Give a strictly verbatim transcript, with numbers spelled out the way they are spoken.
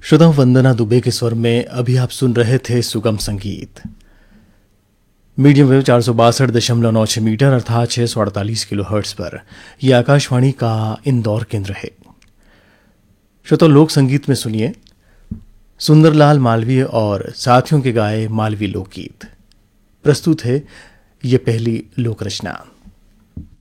श्रोता वंदना दुबे के स्वर में अभी आप सुन रहे थे सुगम संगीत। मीडियम वेव चार सौ बासठ दशमलव नौ छह मीटर अर्थात छह सौ अड़तालीस किलो हर्ट्स पर यह आकाशवाणी का इंदौर केंद्र है। श्रोता लोक संगीत में सुनिए सुंदरलाल मालवीय और साथियों के गाए मालवी लोकगीत। प्रस्तुत है ये पहली लोक रचना।